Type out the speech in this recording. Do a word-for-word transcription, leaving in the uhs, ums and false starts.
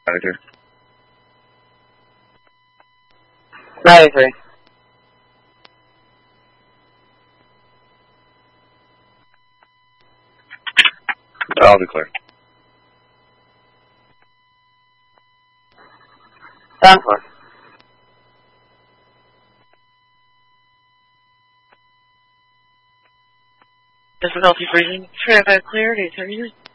Roger. ninety-three. I'll be clear. Down four. Difficulty breathing. Traffic cleared, eight seventy.